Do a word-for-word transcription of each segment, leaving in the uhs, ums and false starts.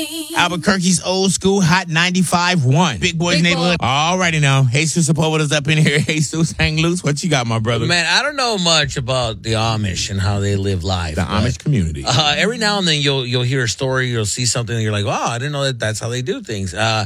morning. Albuquerque's old school hot ninety-five point one. Big Boys Big Neighborhood. Boy. Alrighty now. Jesus Sepulveda's up in here. Jesus, hang loose. What you got, my brother? Man, I don't know much about the Amish and how they live life. The Amish community. Uh, every now and then you'll you'll hear a story, you'll see something, and you're like, "Wow, I didn't know that that's how they do things." Uh,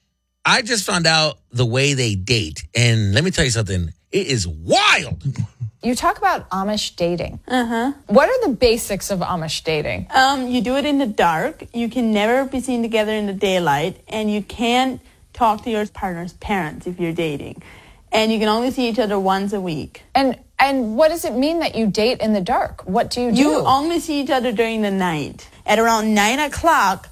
I just found out the way they date, and let me tell you something. It is wild. You talk about Amish dating. Uh-huh. What are the basics of Amish dating? Um, you do it in the dark. You can never be seen together in the daylight. And you can't talk to your partner's parents if you're dating. And you can only see each other once a week. And and what does it mean that you date in the dark? What do you do? You only see each other during the night. At around nine o'clock,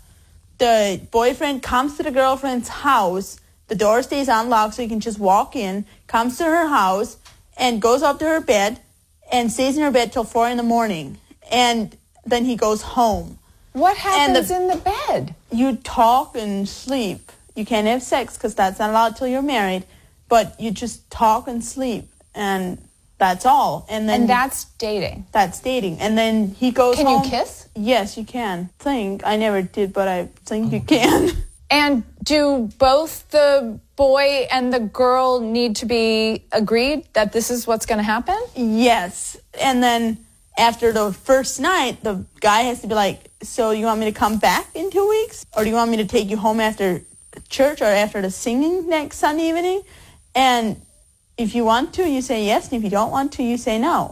the boyfriend comes to the girlfriend's house. The door stays unlocked so you can just walk in, comes to her house, and goes up to her bed and stays in her bed till four in the morning. And then he goes home. What happens the, in the bed? You talk and sleep. You can't have sex because that's not allowed till you're married. But you just talk and sleep. And that's all. And then And that's dating. That's dating. And then he goes Can home. you kiss? Yes, you can. Think. I never did, but I think you can. And do both the boy and the girl need to be agreed that this is what's going to happen? Yes. And then after the first night, the guy has to be like, so you want me to come back in two weeks? Or do you want me to take you home after church or after the singing next Sunday evening? And if you want to, you say yes. And if you don't want to, you say no.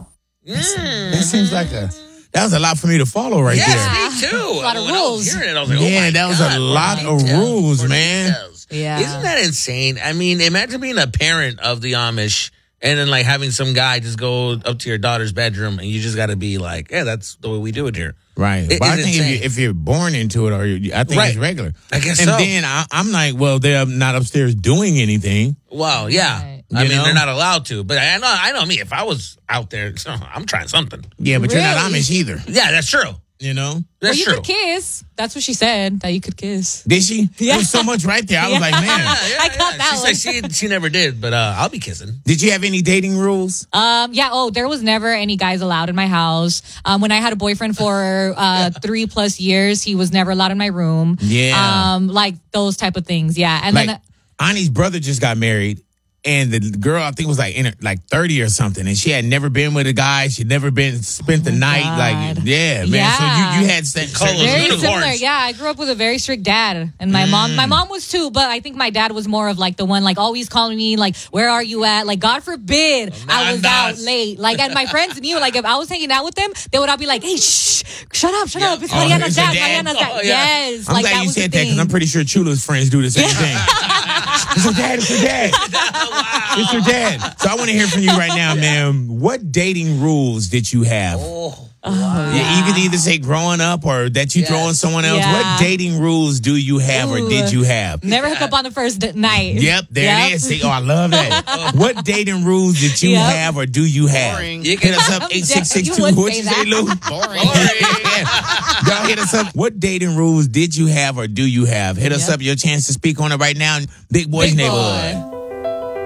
Mm. That seems like a... That was a lot for me to follow right yes, there. me too. A lot of when I was rules. hearing it, I was like, Yeah, oh my that was God, a more lot of details, rules, more man. details. Yeah. Isn't that insane? I mean, imagine being a parent of the Amish and then like having some guy just go up to your daughter's bedroom and you just got to be like, yeah, that's the way we do it here. Right. It but I is think if, you, insane. if you're born into it, or you, I think Right. it's regular. I guess and so. then I, I'm like, well, they're not upstairs doing anything. Wow, yeah. Right. I You mean, know? they're not allowed to, but I know, I know me. If I was out there, I'm trying something. Yeah, but you're not Really? Amish either. Yeah, that's true. You know? Well, That's you true. could kiss. That's what she said, that you could kiss. Did she? Yeah. There was so much right there. I was Yeah. like, man. Yeah, yeah, I caught yeah. that she one. said she, she never did, but uh, I'll be kissing. Did you have any dating rules? Um, yeah, oh, there was never any guys allowed in my house. Um, when I had a boyfriend for uh, three plus years, he was never allowed in my room. Yeah. Um, like those type of things, yeah. And Like, then... Ani's brother just got married. And the girl, I think, was like in her, like thirty or something, and she had never been with a guy. She'd never been spent the Oh my night. God. Like, yeah, man. Yeah. So you, you had st- Colors. Very Unicorns. similar, yeah. I grew up with a very strict dad, and my mom, my mom was too. But I think my dad was more of like the one, like always calling me, like, "Where are you at?" Like, God forbid I was out Mandas. late. Like, and my friends knew, like, if I was hanging out with them, they would all be like, "Hey, shh, shut up, shut Yeah. up, it's Oh, Mariana's it's your dad, dad? Mariana's dad." Oh, yeah. Yes, I'm like glad that you was the said that because thing. I'm pretty sure Chula's friends do the same thing. It's your dad. It's your dad. It's your dad. So I want to hear from you right now, man. What dating rules did you have? Oh, Yeah, you can either say growing up or that you Yes. throwing someone else. Yeah. What dating rules do you have or Ooh. did you have? Never hook up on the first d- night. Yep, there Yep. it is. See, oh, I love that. What dating rules did you Yep. have or do you have? You Hit can, us up, eight six six two. You would What'd say you say, that. Lou? Y'all hit us up. What dating rules did you have or do you have? Hit us Yep. up. Your chance to speak on it right now. Big Boys Big Neighborhood. boy.